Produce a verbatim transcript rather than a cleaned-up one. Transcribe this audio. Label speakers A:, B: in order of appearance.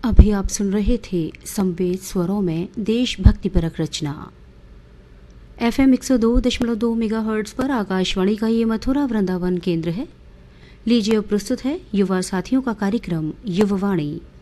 A: अभी आप सुन रहे थे संवेद स्वरों में देशभक्ति परक रचना। एफएम एक सौ दो दशमलव दो मेगाहर्ट्ज पर आकाशवाणी का ये मथुरा वृंदावन केंद्र है। लीजिए अब प्रस्तुत है युवा साथियों का कार्यक्रम युववाणी।